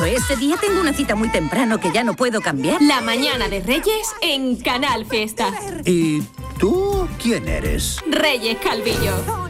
ese día tengo una cita muy temprano que ya no puedo cambiar. La mañana de Reyes en Canal Fiesta. ¿Y tú quién eres? Reyes Calvillo.